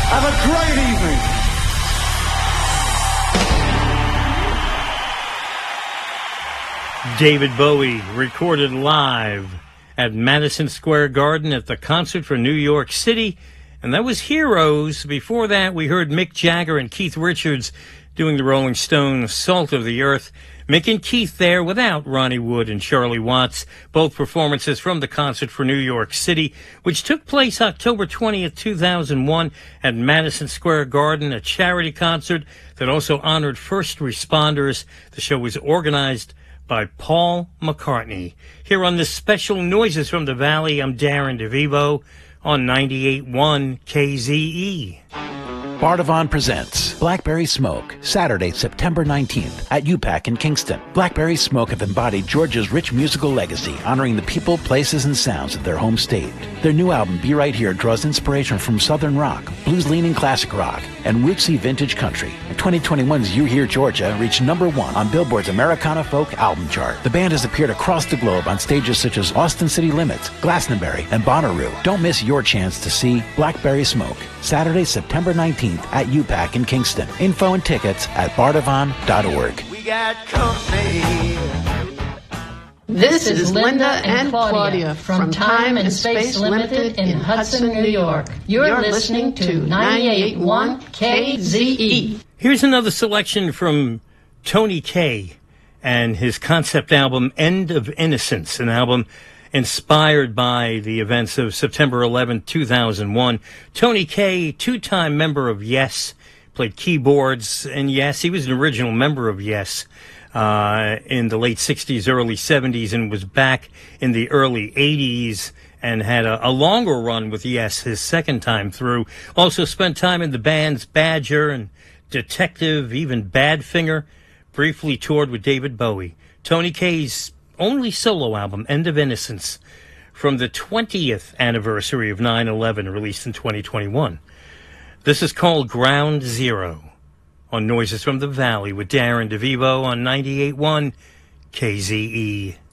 Have a great evening. David Bowie recorded live at Madison Square Garden at the Concert for New York City, and that was Heroes. Before that, we heard Mick Jagger and Keith Richards doing the Rolling Stones' Salt of the Earth. Mick and Keith there without Ronnie Wood and Charlie Watts, both performances from the Concert for New York City, which took place October 20th, 2001 at Madison Square Garden, a charity concert that also honored first responders. The show was organized by Paul McCartney. Here on this special Noises from the Valley, I'm Darren DeVivo on 98.1 KZE. Bardavon presents Blackberry Smoke, Saturday, September 19th at UPAC in Kingston. Blackberry Smoke have embodied Georgia's rich musical legacy, honoring the people, places, and sounds of their home state. Their new album, Be Right Here, draws inspiration from Southern rock, blues-leaning classic rock, and rootsy vintage country. 2021's You Hear Georgia reached #1 on Billboard's Americana Folk Album Chart. The band has appeared across the globe on stages such as Austin City Limits, Glastonbury, and Bonnaroo. Don't miss your chance to see Blackberry Smoke, Saturday, September 19th at UPAC in Kingston. Info and tickets at bardavon.org. We got company. This is Linda and Claudia from Time and Space Limited in Hudson, New York. You're listening to 98.1 KZE. Here's another selection from Tony Kaye and his concept album, End of Innocence, an album inspired by the events of September 11, 2001. Tony Kaye, two-time member of Yes, played keyboards, and yes, he was an original member of Yes in the late 60s, early 70s, and was back in the early 80s and had a longer run with Yes his second time through. Also spent time in the bands Badger and Detective, even Badfinger. Briefly toured with David Bowie. Tony Kaye's only solo album, End of Innocence, from the 20th anniversary of 9/11, released in 2021. This is called Ground Zero on Noises from the Valley with Darren DeVivo on 98.1 KZE.